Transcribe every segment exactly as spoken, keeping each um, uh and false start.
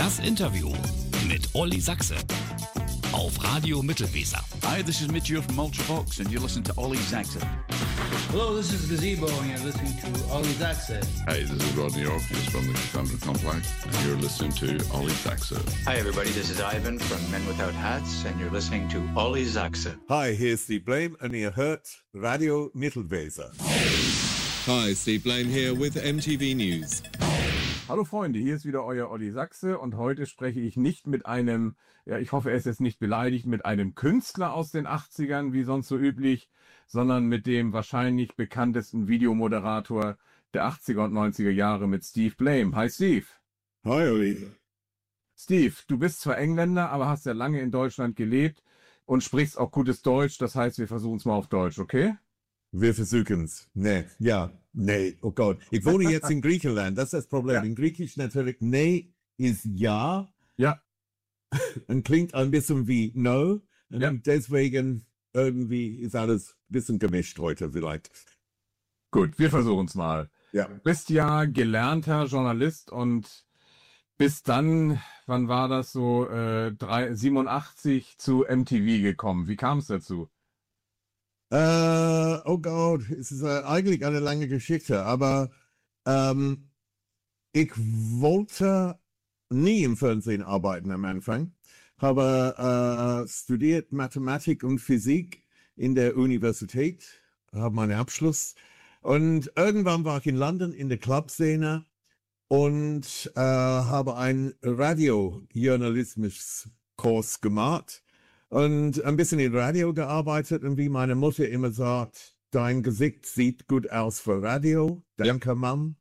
Das Interview mit Olli Sachse auf Radio Mittelweser. Hi, this is Mitchell from Ultravox and you're listening to Olli Sachse. Hello, this is Gazebo and you're listening to Olli Sachse. Hey, this is Rodney Orpheus from the Cassandra Complex and you're listening to Olli Sachse. Hi everybody, this is Ivan from Men Without Hats and you're listening to Olli Sachse. Hi, hier ist Steve Blame und ihr hört Radio Mittelweser. Hi, Steve Blame here with M T V News. Hallo Freunde, hier ist wieder euer Olli Sachse und heute spreche ich nicht mit einem, ja ich hoffe er ist jetzt nicht beleidigt, mit einem Künstler aus den achtzigern, wie sonst so üblich, sondern mit dem wahrscheinlich bekanntesten Videomoderator der achtziger und neunziger Jahre mit Steve Blame. Hi Steve. Hi Olli. Steve, du bist zwar Engländer, aber hast ja lange in Deutschland gelebt und sprichst auch gutes Deutsch, das heißt wir versuchen es mal auf Deutsch, okay? Wir versuchen's. Nee, ja, nee, oh Gott. Ich wohne jetzt in Griechenland, das ist das Problem. Ja. In Griechisch natürlich, nee ist ja. Ja. Und klingt ein bisschen wie no. Und ja. Deswegen irgendwie ist alles ein bisschen gemischt heute vielleicht. Gut, wir versuchen's mal. Ja. Du bist ja gelernter Journalist und bist dann, wann war das so, äh, drei, siebenundachtzig zu M T V gekommen. Wie kam es dazu? Uh, oh Gott, es ist uh, eigentlich eine lange Geschichte, aber ähm, ich wollte nie im Fernsehen arbeiten am Anfang, habe äh, studiert Mathematik und Physik in der Universität, habe meinen Abschluss und irgendwann war ich in London in der Clubszene und äh, habe einen Radiojournalismus-Kurs gemacht. Und ein bisschen in Radio gearbeitet und wie meine Mutter immer sagt, dein Gesicht sieht gut aus für Radio. Danke, ja. Mom.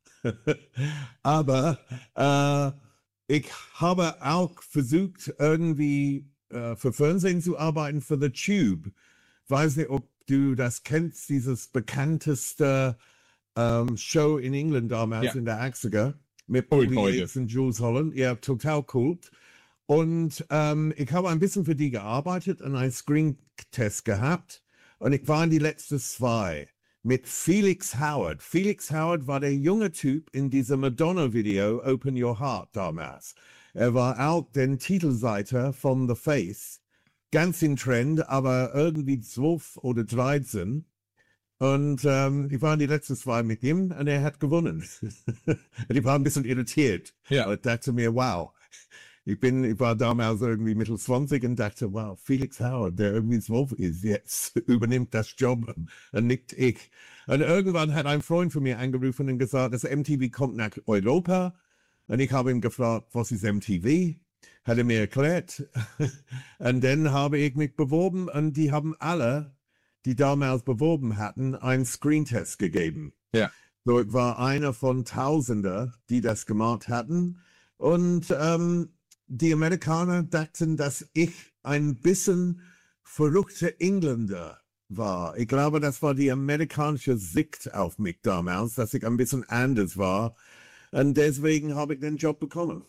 Aber äh, ich habe auch versucht, irgendwie äh, für Fernsehen zu arbeiten, für The Tube. Weiß nicht, ob du das kennst, dieses bekannteste ähm, Show in England damals ja. in der achtziger mit Bobby Yates und Jules Holland. Ja, total cool. Und ähm, ich habe ein bisschen für die gearbeitet und einen Screen-Test gehabt. Und ich war in die letzten zwei mit Felix Howard. Felix Howard war der junge Typ in diesem Madonna-Video Open Your Heart damals. Er war auch der Titelseiter von The Face. Ganz in Trend, aber irgendwie zwölf oder dreizehn. Und ähm, ich war in die letzten zwei mit ihm und er hat gewonnen. Und ich war ein bisschen irritiert. Ja. Und ich dachte mir, wow. Ich bin, ich war damals irgendwie Mitte zwanzig und dachte, wow, Felix Howard, der irgendwie zwölf ist, jetzt übernimmt das Job und nicht ich. Und irgendwann hat ein Freund von mir angerufen und gesagt, das M T V kommt nach Europa. Und ich habe ihn gefragt, was ist M T V? Hat er mir erklärt. Und dann habe ich mich beworben und die haben alle, die damals beworben hatten, einen Screentest gegeben. Ja. So, ich war einer von Tausender, die das gemacht hatten. Und ähm, die Amerikaner dachten, dass ich ein bisschen verrückter Engländer war. Ich glaube, das war die amerikanische Sicht auf mich damals, dass ich ein bisschen anders war. Und deswegen habe ich den Job bekommen.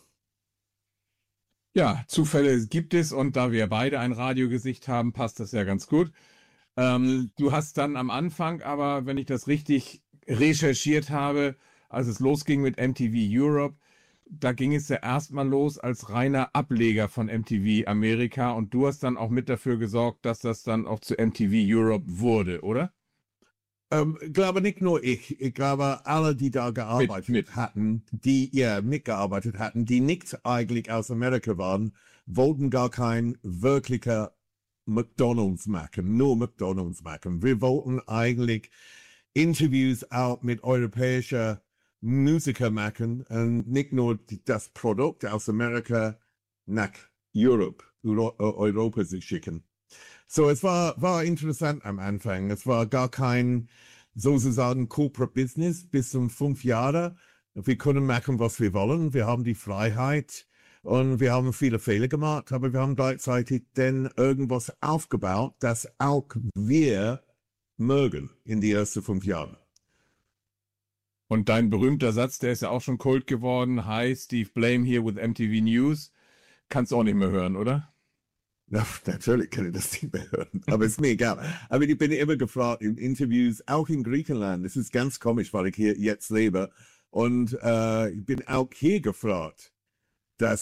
Ja, Zufälle gibt es und da wir beide ein Radiogesicht haben, passt das ja ganz gut. Ähm, du hast dann am Anfang, aber wenn ich das richtig recherchiert habe, als es losging mit M T V Europe, da ging es ja erstmal los als reiner Ableger von M T V Amerika und du hast dann auch mit dafür gesorgt, dass das dann auch zu M T V Europe wurde, oder? Ähm, ich glaube nicht nur ich, ich glaube alle, die da gearbeitet mit, mit. hatten, die ja mitgearbeitet hatten, die nicht eigentlich aus Amerika waren, wollten gar kein wirklicher McDonald's machen, nur McDonald's machen. Wir wollten eigentlich Interviews auch mit europäischer Musiker machen und nicht nur das Produkt aus Amerika nach Europe, Euro, Europa zu schicken. So, es war, war interessant am Anfang. Es war gar kein sozusagen Corporate Business bis zum fünf Jahre. Wir können machen, was wir wollen. Wir haben die Freiheit und wir haben viele Fehler gemacht, aber wir haben gleichzeitig dann irgendwas aufgebaut, das auch wir mögen in die ersten fünf Jahren. Und dein berühmter Satz, der ist ja auch schon Kult geworden. Hi, Steve Blame here with M T V News. Kannst du auch nicht mehr hören, oder? Ja, natürlich kann ich das nicht mehr hören, aber ist mir egal. Aber ich bin immer gefragt in Interviews, auch in Griechenland. Es ist ganz komisch, weil ich hier jetzt lebe. Und äh, ich bin auch hier gefragt, dass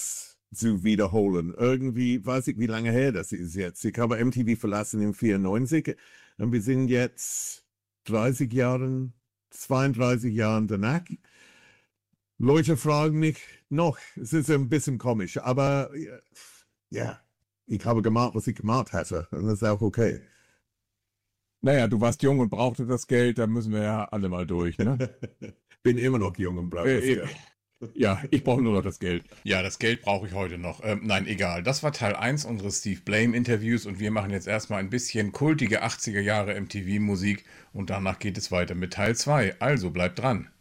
zu wiederholen. Irgendwie weiß ich, wie lange her das ist jetzt. Ich habe M T V verlassen im vierundneunzig und wir sind jetzt dreißig Jahren, zweiunddreißig Jahren danach. Leute fragen mich noch, es ist ein bisschen komisch, aber ja, ich habe gemacht, was ich gemacht hatte und das ist auch okay. Naja, du warst jung und brauchte das Geld, da müssen wir ja alle mal durch, ne? Bin immer noch jung und brauche das Äh, Geld. Ja, ich brauche nur noch das Geld. Ja, das Geld brauche ich heute noch. Ähm, nein, egal. Das war Teil eins unseres Steve Blame-Interviews und wir machen jetzt erstmal ein bisschen kultige achtziger Jahre M T V-Musik und danach geht es weiter mit Teil zwei. Also bleibt dran.